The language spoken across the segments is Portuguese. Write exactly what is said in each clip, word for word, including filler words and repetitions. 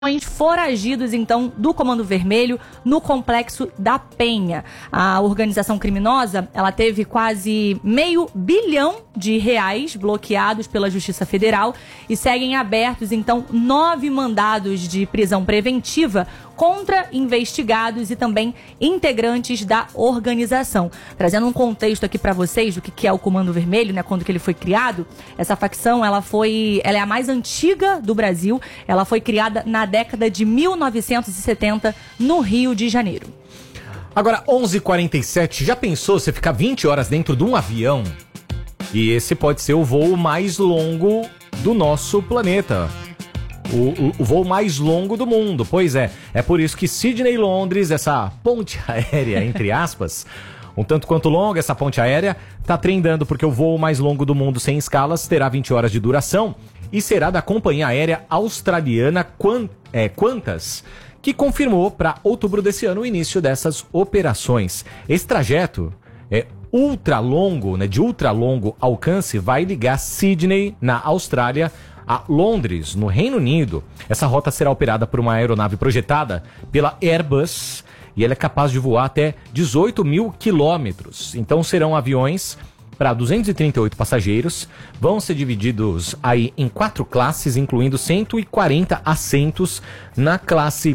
foragidos, então, do Comando Vermelho no Complexo da Penha. A organização criminosa, ela teve quase meio bilhão de reais bloqueados pela Justiça Federal e seguem abertos, então, nove mandados de prisão preventiva contra investigados e também integrantes da organização. Trazendo um contexto aqui para vocês do que, que é o Comando Vermelho, né, quando que ele foi criado. Essa facção, ela foi, ela é a mais antiga do Brasil. Ela foi criada na década de mil novecentos e setenta no Rio de Janeiro. Agora, onze e quarenta e sete, já pensou você ficar vinte horas dentro de um avião? E esse pode ser o voo mais longo do nosso planeta. O, o, o voo mais longo do mundo. Pois é, é por isso que Sydney e Londres, essa ponte aérea, entre aspas, um tanto quanto longa, essa ponte aérea, tá trendando porque o voo mais longo do mundo sem escalas terá vinte horas de duração e será da companhia aérea australiana Qan, é, Qantas, que confirmou para outubro desse ano o início dessas operações. Esse trajeto é ultra longo, né, de ultra longo alcance, vai ligar Sydney, na Austrália, a Londres, no Reino Unido. Essa rota será operada por uma aeronave projetada pela Airbus e ela é capaz de voar até dezoito mil quilômetros. Então serão aviões para duzentos e trinta e oito passageiros, vão ser divididos aí em quatro classes, incluindo cento e quarenta assentos na classe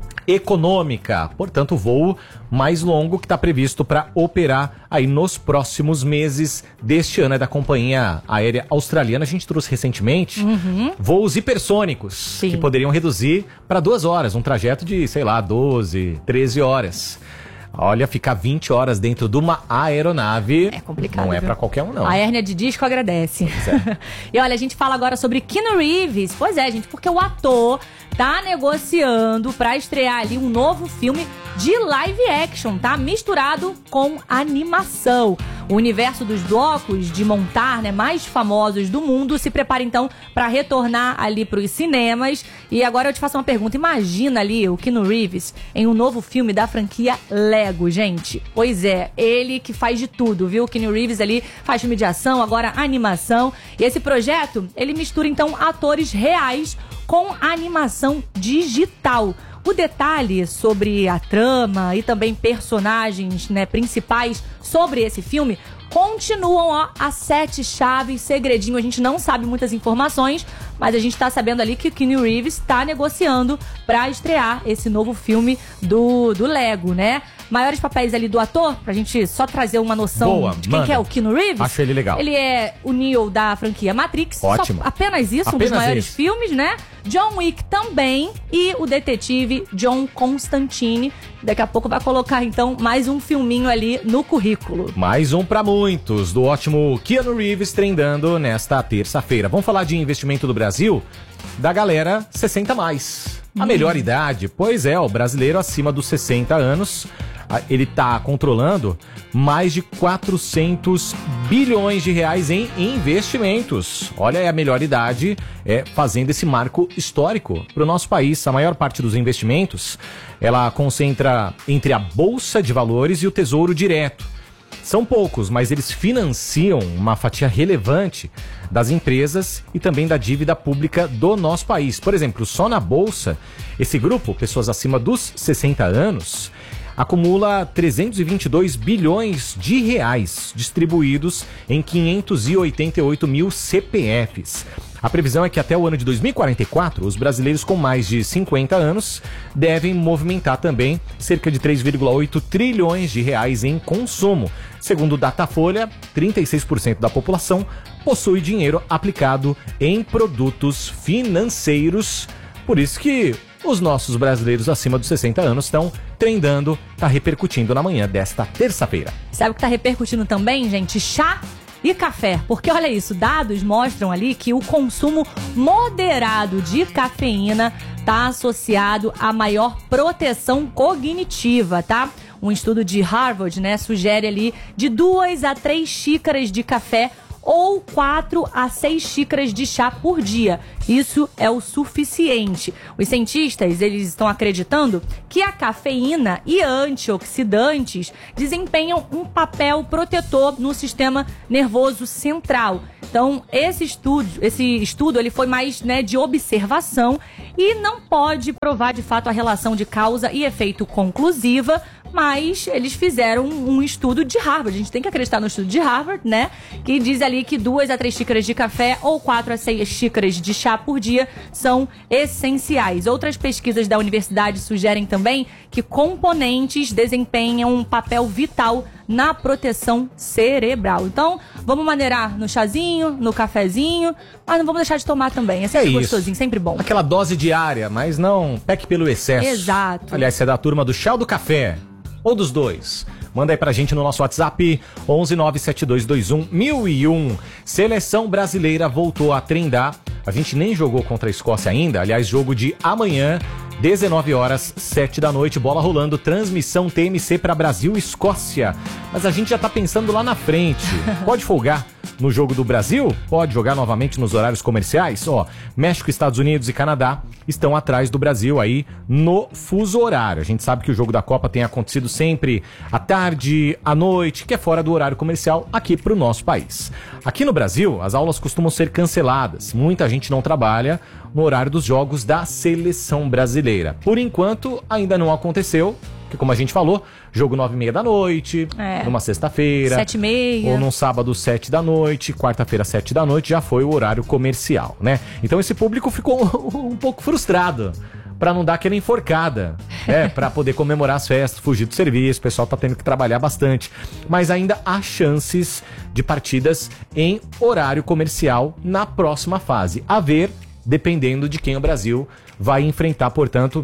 econômica. Portanto, o voo mais longo que está previsto para operar aí nos próximos meses deste ano é da companhia aérea australiana. A gente trouxe recentemente uhum. voos hipersônicos, Sim. que poderiam reduzir para duas horas, um trajeto de, sei lá, doze, treze horas. Olha, ficar vinte horas dentro de uma aeronave é complicado, não é viu? pra qualquer um, não. A hérnia de disco agradece. É. E olha, a gente fala agora sobre Keanu Reeves. Pois é, gente, porque o ator tá negociando pra estrear ali um novo filme de live action, tá? Misturado com animação. O universo dos blocos de montar, né, mais famosos do mundo se prepara então para retornar ali pros cinemas. E agora eu te faço uma pergunta. Imagina ali o Keanu Reeves em um novo filme da franquia Lego, gente. Pois é, ele que faz de tudo, viu? O Keanu Reeves ali faz filme de ação, agora animação. E esse projeto, ele mistura então atores reais com animação digital. O detalhe sobre a trama e também personagens, né, principais sobre esse filme continuam, ó, a sete chaves, segredinho. A gente não sabe muitas informações, mas a gente tá sabendo ali que o Keanu Reeves está negociando para estrear esse novo filme do, do Lego, né? Maiores papéis ali do ator, pra gente só trazer uma noção Boa, de quem manda. que é o Keanu Reeves. Acho ele legal. Ele é o Neo da franquia Matrix. Ótimo. Só apenas isso, Apenas um dos maiores isso. filmes, né? John Wick também e o detetive John Constantine. Daqui a pouco vai colocar, então, mais um filminho ali no currículo. Mais um pra muitos, do ótimo Keanu Reeves trendando nesta terça-feira. Vamos falar de investimento do Brasil? Da galera sessenta mais. A hum. melhor idade, pois é, o brasileiro acima dos sessenta anos, ele tá controlando mais de quatrocentos bilhões de reais em investimentos. Olha, é a melhor idade é, fazendo esse marco histórico para o nosso país. A maior parte dos investimentos, ela concentra entre a Bolsa de Valores e o Tesouro Direto. São poucos, mas eles financiam uma fatia relevante das empresas e também da dívida pública do nosso país. Por exemplo, só na Bolsa, esse grupo, pessoas acima dos sessenta anos, acumula trezentos e vinte e dois bilhões de reais distribuídos em quinhentos e oitenta e oito mil C P Fs. A previsão é que até o ano de dois mil e quarenta e quatro, os brasileiros com mais de cinquenta anos devem movimentar também cerca de três vírgula oito trilhões de reais em consumo. Segundo o Datafolha, trinta e seis por cento da população possui dinheiro aplicado em produtos financeiros. Por isso que os nossos brasileiros acima dos sessenta anos estão trendando, tá repercutindo na manhã desta terça-feira. Sabe o que tá repercutindo também, gente? Chá e café. Porque olha isso, dados mostram ali que o consumo moderado de cafeína tá associado a maior proteção cognitiva, tá? Um estudo de Harvard, né, sugere ali de duas a três xícaras de café ou quatro a seis xícaras de chá por dia. Isso é o suficiente. Os cientistas, eles estão acreditando que a cafeína e antioxidantes desempenham um papel protetor no sistema nervoso central. Então, esse estudo, esse estudo ele foi mais, né, de observação e não pode provar de fato a relação de causa e efeito conclusiva, mas eles fizeram um estudo de Harvard. A gente tem que acreditar no estudo de Harvard, né? Que diz ali que duas a três xícaras de café ou quatro a seis xícaras de chá por dia são essenciais. Outras pesquisas da universidade sugerem também que componentes desempenham um papel vital na proteção cerebral. Então, vamos maneirar no chazinho, no cafezinho, mas não vamos deixar de tomar também. É sempre é gostosinho, sempre bom. Aquela dose diária, mas não peque pelo excesso. Exato. Aliás, você é da turma do chá ou do café? Ou dos dois? Manda aí pra gente no nosso WhatsApp onze nove sete dois dois um mil e um. Seleção brasileira voltou a trindar. A gente nem jogou contra a Escócia ainda. Aliás, jogo de amanhã, dezenove horas, sete da noite, bola rolando, transmissão T M C para Brasil e Escócia. Mas a gente já tá pensando lá na frente. Pode folgar no jogo do Brasil? Pode jogar novamente nos horários comerciais? Ó, México, Estados Unidos e Canadá estão atrás do Brasil aí no fuso horário. A gente sabe que o jogo da Copa tem acontecido sempre à tarde, à noite, que é fora do horário comercial aqui pro nosso país. Aqui no Brasil, as aulas costumam ser canceladas. Muita gente não trabalha no horário dos jogos da seleção brasileira. Por enquanto, ainda não aconteceu, porque como a gente falou, jogo nove e meia da noite, é. numa sexta-feira, sete e meia, ou num sábado sete da noite, quarta-feira sete da noite, já foi o horário comercial, né? Então esse público ficou um pouco frustrado, pra não dar aquela enforcada, é, pra poder comemorar as festas, fugir do serviço, o pessoal tá tendo que trabalhar bastante, mas ainda há chances de partidas em horário comercial na próxima fase, a ver, dependendo de quem o Brasil vai enfrentar, portanto,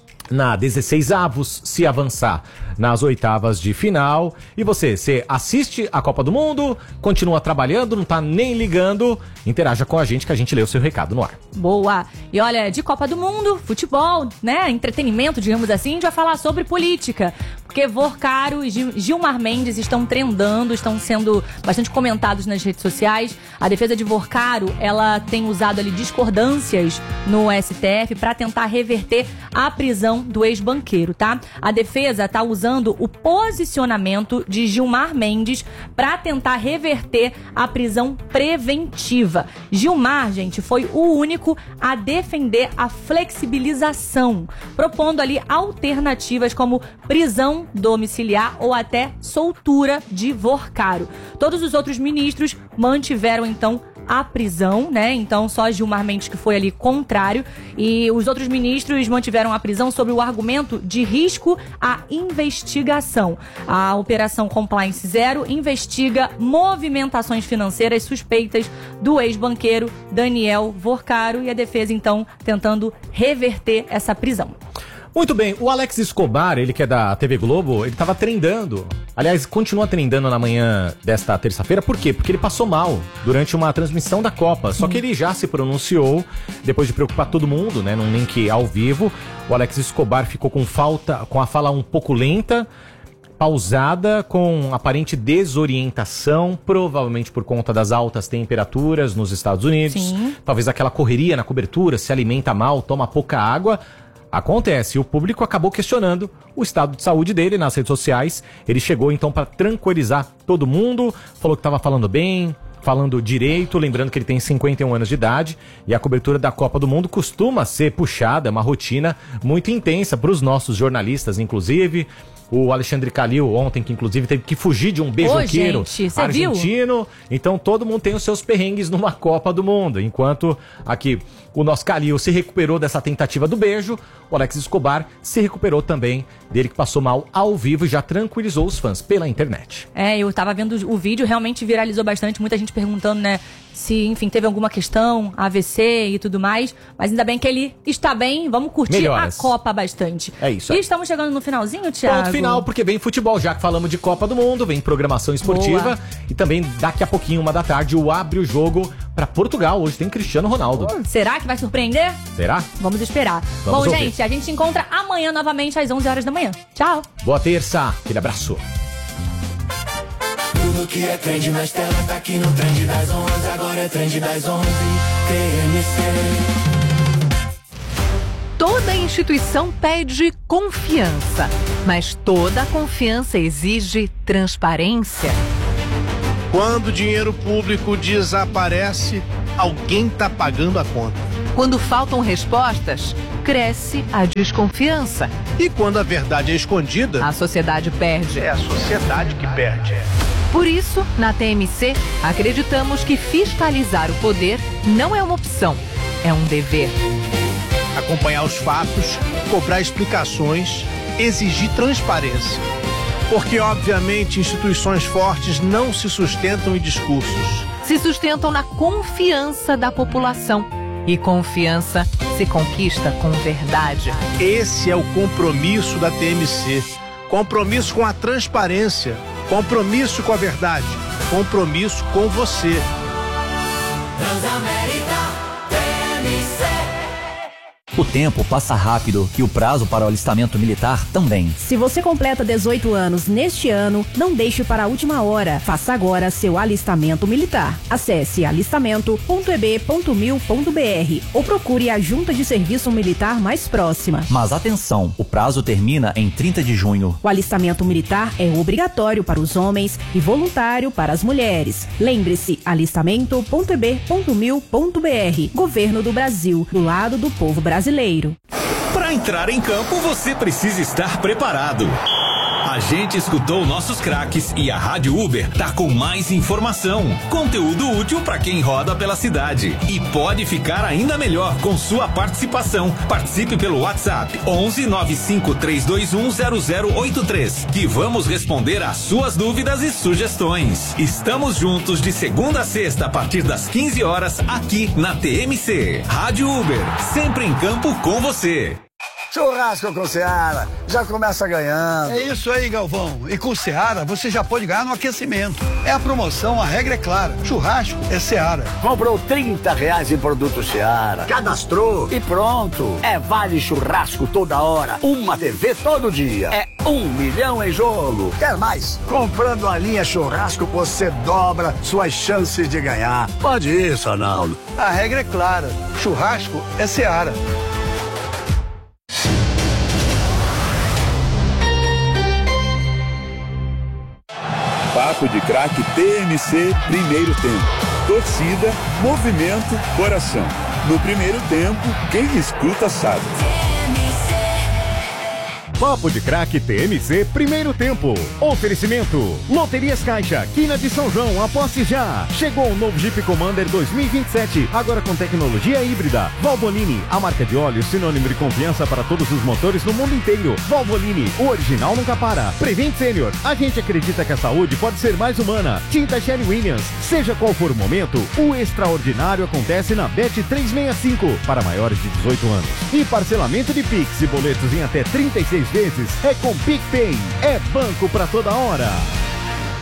na dezesseis avos, se avançar nas oitavas de final. E você, você assiste a Copa do Mundo, continua trabalhando, não tá nem ligando, interaja com a gente que a gente lê o seu recado no ar. Boa! E olha, de Copa do Mundo, futebol, né, entretenimento, digamos assim, a gente vai falar sobre política. Porque Vorcaro e Gilmar Mendes estão trendando, estão sendo bastante comentados nas redes sociais. A defesa de Vorcaro, ela tem usado ali discordâncias no S T F para tentar reverter a prisão do ex-banqueiro, tá? A defesa tá usando o posicionamento de Gilmar Mendes para tentar reverter a prisão preventiva. Gilmar, gente, foi o único a defender a flexibilização, propondo ali alternativas como prisão domiciliar ou até soltura de Vorcaro. Todos os outros ministros mantiveram, então, a prisão, né? Então, só Gilmar Mendes que foi ali contrário. E os outros ministros mantiveram a prisão sobre o argumento de risco à investigação. A Operação Compliance Zero investiga movimentações financeiras suspeitas do ex-banqueiro Daniel Vorcaro e a defesa, então, tentando reverter essa prisão. Muito bem, o Alex Escobar, ele que é da T V Globo, ele tava trendando. Aliás, continua trendando na manhã desta terça-feira. Por quê? Porque ele passou mal durante uma transmissão da Copa. Só que ele já se pronunciou, depois de preocupar todo mundo, né, num link ao vivo. O Alex Escobar ficou com falta, com a fala um pouco lenta, pausada, com aparente desorientação, provavelmente por conta das altas temperaturas nos Estados Unidos. Sim. Talvez aquela correria na cobertura, se alimenta mal, toma pouca água. Acontece, o público acabou questionando o estado de saúde dele nas redes sociais. Ele chegou então para tranquilizar todo mundo, falou que estava falando bem, falando direito, lembrando que ele tem cinquenta e um anos de idade e a cobertura da Copa do Mundo costuma ser puxada, uma rotina muito intensa para os nossos jornalistas, inclusive. O Alexandre Calil ontem, que inclusive teve que fugir de um beijoqueiro Ô, gente, argentino. Viu? Então todo mundo tem os seus perrengues numa Copa do Mundo. Enquanto aqui o nosso Calil se recuperou dessa tentativa do beijo, o Alex Escobar se recuperou também dele que passou mal ao vivo e já tranquilizou os fãs pela internet. É, eu tava vendo o vídeo, realmente viralizou bastante, muita gente perguntando, né, se, enfim, teve alguma questão, A V C e tudo mais, mas ainda bem que ele está bem, vamos curtir Melhoras. a Copa bastante. É isso aí. E estamos chegando no finalzinho, Thiago? Ponto final, porque vem futebol, já que falamos de Copa do Mundo, vem programação esportiva. Boa. E também daqui a pouquinho, uma da tarde, o Abre o Jogo para Portugal. Hoje tem Cristiano Ronaldo. Uh, será que vai surpreender? Será? Vamos esperar. Vamos Bom, ouvir. gente, a gente se encontra amanhã novamente às onze horas da manhã. Tchau. Boa terça, aquele abraço. Tudo que é trend nas telas tá aqui no Trend das onze. Agora é Trend das onze, T M C. Toda instituição pede confiança, mas toda confiança exige transparência. Quando o dinheiro público desaparece, alguém está pagando a conta. Quando faltam respostas, cresce a desconfiança. E quando a verdade é escondida, A sociedade perde. é a sociedade que perde. Por isso, na T M C, acreditamos que fiscalizar o poder não é uma opção, é um dever. Acompanhar os fatos, cobrar explicações, exigir transparência. Porque, obviamente, instituições fortes não se sustentam em discursos. Se sustentam na confiança da população. E confiança se conquista com verdade. Esse é o compromisso da T M C. Compromisso com a transparência. Compromisso com a verdade. Compromisso com você. Transamérica, T M C. O tempo passa rápido e o prazo para o alistamento militar também. Se você completa dezoito anos neste ano, não deixe para a última hora. Faça agora seu alistamento militar. Acesse alistamento ponto e b ponto mil ponto b r ou procure a junta de serviço militar mais próxima. Mas atenção, o prazo termina em trinta de junho. O alistamento militar é obrigatório para os homens e voluntário para as mulheres. Lembre-se, alistamento ponto e b ponto mil ponto b r. Governo do Brasil, do lado do povo brasileiro. Para entrar em campo, você precisa estar preparado. A gente escutou nossos craques e a Rádio Uber tá com mais informação, conteúdo útil para quem roda pela cidade. E pode ficar ainda melhor com sua participação. Participe pelo WhatsApp onze nove cinco três dois um zero zero oito três, que vamos responder às suas dúvidas e sugestões. Estamos juntos de segunda a sexta a partir das quinze horas aqui na T M C. Rádio Uber, sempre em campo com você. Churrasco com Seara, já começa ganhando. É isso aí, Galvão. E com Seara, você já pode ganhar no aquecimento. É a promoção, a regra é clara. Churrasco é Seara. Comprou trinta reais em produto Seara, cadastrou e pronto. É vale churrasco toda hora, uma T V todo dia. É um milhão em jogo. Quer mais? Comprando a linha churrasco, você dobra suas chances de ganhar. Pode isso, Arnaldo. A regra é clara. Churrasco é Seara. Papo de Craque T M C, primeiro tempo. Torcida, movimento, coração. No primeiro tempo, quem escuta sabe. Papo de Craque T M C, primeiro tempo. Oferecimento: Loterias Caixa, Quina de São João, aposte já. Chegou o novo Jeep Commander dois mil e vinte e sete, agora com tecnologia híbrida. Valvoline, a marca de óleo sinônimo de confiança para todos os motores no mundo inteiro. Valvoline, o original nunca para. Prevent Senior, a gente acredita que a saúde pode ser mais humana. Tinta Sherry Williams, seja qual for o momento, o extraordinário acontece na Bet trezentos e sessenta e cinco, para maiores de dezoito anos. E parcelamento de Pix e boletos em até trinta e seis vezes é com PicPay. É banco pra toda hora.